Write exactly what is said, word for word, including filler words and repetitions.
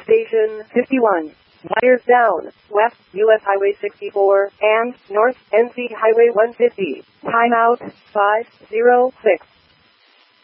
Station fifty-one. Wires down, west, U S Highway sixty-four, and north, N C Highway one fifty. Timeout, five zero six.